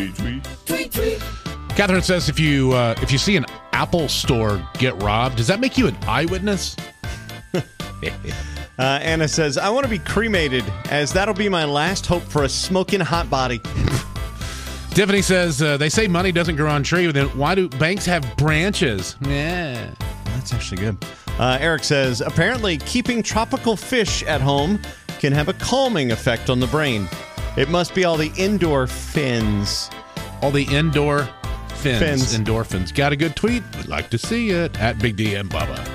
Catherine says if you see an Apple store get robbed, does that make you an eyewitness? Anna says, I want to be cremated, as that'll be my last hope for a smoking hot body. Tiffany says, they say money doesn't grow on trees, then why do banks have branches? Yeah. That's actually good. Eric says, apparently keeping tropical fish at home can have a calming effect on the brain. It must be all the indoor fins. All the indoor fins. Endorphins. Got a good tweet? Would like to see it. At Big D and Bubba.